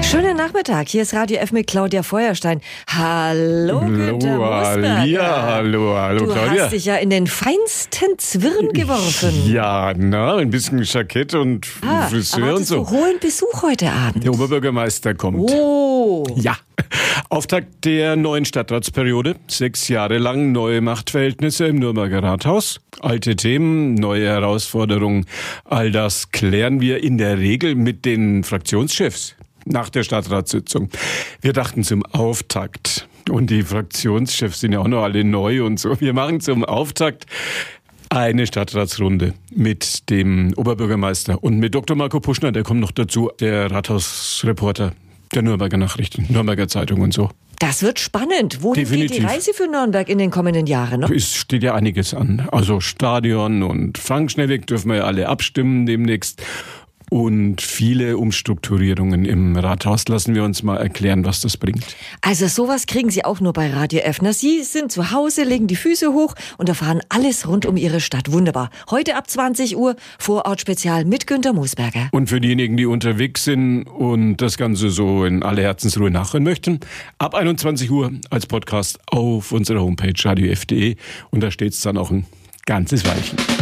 Schönen Nachmittag, hier ist Radio F mit Claudia Feuerstein. Hallo Günther Mosberger. Ja, hallo Claudia. Du hast dich ja in den feinsten Zwirn geworfen. Ja, ein bisschen Jackett und Friseur und so. Hohen Besuch heute Abend. Der Oberbürgermeister kommt. Oh. Ja, Auftakt der neuen Stadtratsperiode. 6 Jahre lang neue Machtverhältnisse im Nürnberger Rathaus. Alte Themen, neue Herausforderungen. All das klären wir in der Regel mit den Fraktionschefs nach der Stadtratssitzung. Wir dachten zum Auftakt. Und die Fraktionschefs sind ja auch noch alle neu und so. Wir machen zum Auftakt eine Stadtratsrunde mit dem Oberbürgermeister und mit Dr. Marco Puschner, der kommt noch dazu, der Rathausreporter der Nürnberger Nachrichten, Nürnberger Zeitung und so. Das wird spannend. Wohin geht die Reise für Nürnberg in den kommenden Jahren? Ne? Es steht ja einiges an. Also Stadion und Frank Schnellweg dürfen wir ja alle abstimmen demnächst. Und viele Umstrukturierungen im Rathaus. Lassen wir uns mal erklären, was das bringt. Also sowas kriegen Sie auch nur bei Radio F. Sie sind zu Hause, legen die Füße hoch und erfahren alles rund um Ihre Stadt. Wunderbar. Heute ab 20 Uhr Vorortspezial mit Günther Mosberger. Und für diejenigen, die unterwegs sind und das Ganze so in aller Herzensruhe nachhören möchten, ab 21 Uhr als Podcast auf unserer Homepage radiof.de. Und da steht es dann auch ein ganzes Weilchen.